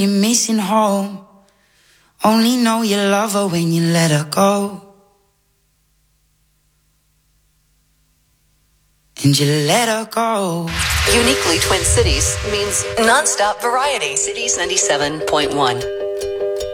You're missing home. Only know you love her when you let her go. And you let her go. Uniquely Twin Cities means non-stop variety. Cities 97.1.